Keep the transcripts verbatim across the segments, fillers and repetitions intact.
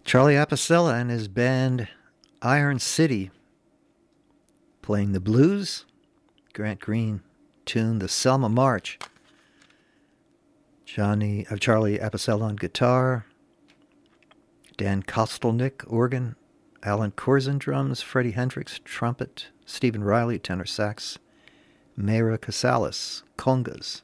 Charlie Apicella and his band Iron City playing the blues. Grant Green tuned the Selma March. Johnny, uh, Charlie Apicella on guitar. Dan Kostelnik, organ. Alan Corzin, drums. Freddie Hendricks, trumpet. Stephen Riley, tenor sax. Mayra Casales, congas.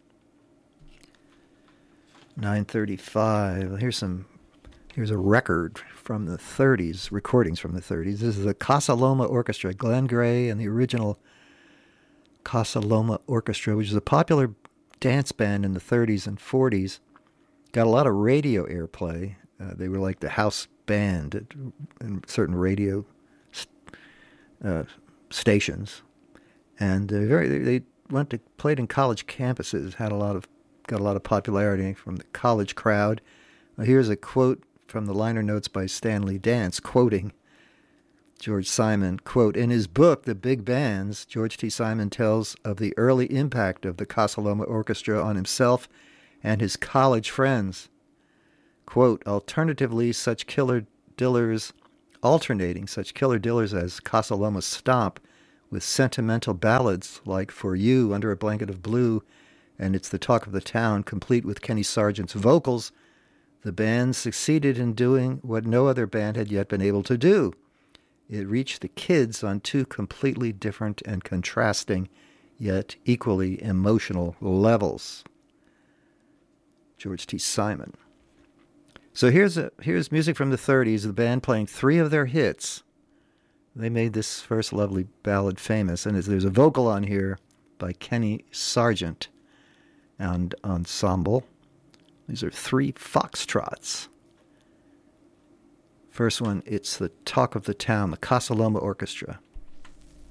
nine thirty-five. Here's some. Here's a record from the thirties, recordings from the thirties. This is the Casa Loma Orchestra, Glenn Gray and the original Casa Loma Orchestra, which is a popular dance band in the thirties and forties. Got a lot of radio airplay. Uh, they were like the house band at, in certain radio uh, stations, and uh, very they, they went to played in college campuses. Had a lot of got a lot of popularity from the college crowd. Uh, here's a quote from the liner notes by Stanley Dance, quoting George Simon, quote, "In his book, The Big Bands, George T. Simon tells of the early impact of the Casa Loma Orchestra on himself and his college friends. Quote, alternatively, such killer dillers, alternating such killer dillers as Casa Loma Stomp with sentimental ballads like For You, Under a Blanket of Blue, and It's the Talk of the Town, complete with Kenny Sargent's vocals, the band succeeded in doing what no other band had yet been able to do. It reached the kids on two completely different and contrasting, yet equally emotional levels." George T. Simon. So here's a, here's music from the thirties, the band playing three of their hits. They made this first lovely ballad famous, and there's a vocal on here by Kenny Sargent and ensemble. These are three foxtrots. First one, it's the Talk of the Town, the Casa Loma Orchestra.